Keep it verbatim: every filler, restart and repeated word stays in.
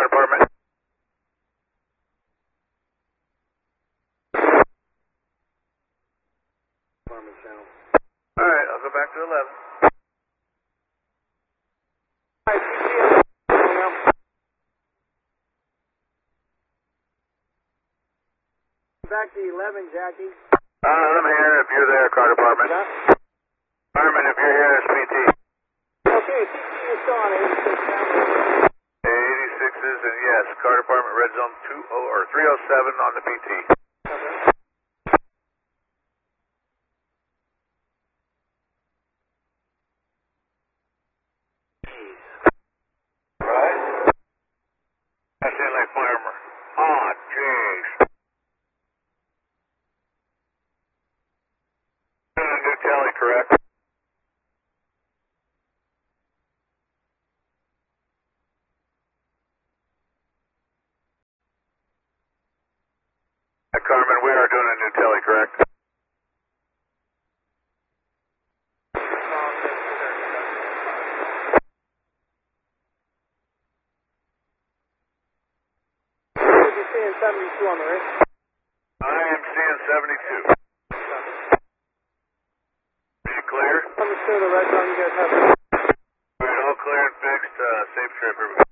department. Alright, I'll go back to eleven. Back to eleven, Jackie. Uh, I'm here if you're there, car department. Yeah. Fireman, if you're here, it's P T. Okay, P T is on eighty-six now. eighty-sixes, and yes, car department, red zone two oh or three oh seven on the P T. Right? That's in like fireman. Ah, jeez. New tally, correct? Uh, Carmen, we are doing a new tally, correct? You're seeing seventy-two on the wrist. I am seeing seventy-two. Is she clear? Understood the red zone, you guys have it. All right, all clear and fixed. Uh, safe trip, everybody.